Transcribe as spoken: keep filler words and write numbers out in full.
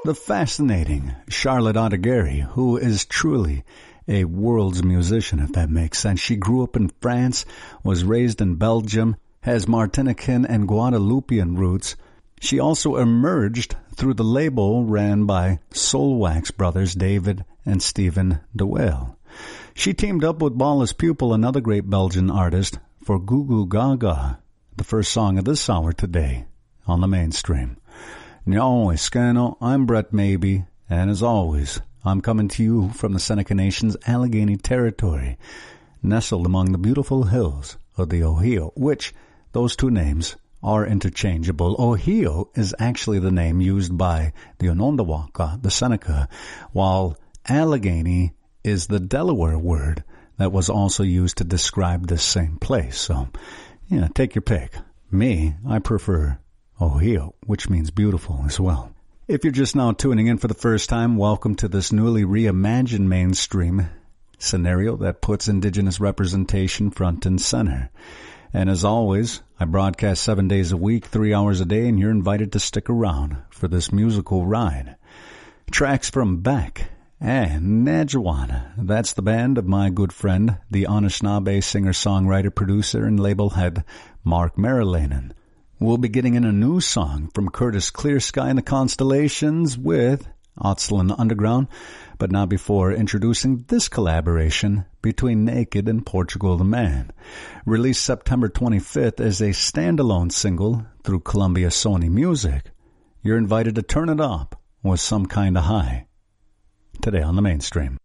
the fascinating Charlotte Adighieri, who is truly a world's musician, if that makes sense. She grew up in France, was raised in Belgium, has Martinican and Guadeloupean roots. She also emerged through the label ran by Soulwax brothers David and Stephen de Waal. She teamed up with Ballas Pupil, another great Belgian artist, for Goo Goo Gaga, the first song of this hour today on the Mainstream. Now, Escano, I'm Brett Maybe, and as always, I'm coming to you from the Seneca Nation's Allegheny territory, nestled among the beautiful hills of the Ohio, which those two names are interchangeable. Ohio is actually the name used by the Onondaga, the Seneca, while Allegheny is the Delaware word that was also used to describe this same place. So, yeah, take your pick. Me, I prefer Ohio, which means beautiful as well. If you're just now tuning in for the first time, welcome to this newly reimagined Mainstream scenario that puts Indigenous representation front and center. And as always, I broadcast seven days a week, three hours a day, and you're invited to stick around for this musical ride. Tracks from Beck and Najuan. That's the band of my good friend, the Anishinaabe singer-songwriter, producer, and label head Mark Marilanen. We'll be getting in a new song from Curtis Clear Sky and the Constellations with Otslin Underground, but not before introducing this collaboration between Naked and Portugal the Man. Released September twenty-fifth as a standalone single through Columbia Sony Music. You're invited to turn it up with Some Kinda High today on the Mainstream.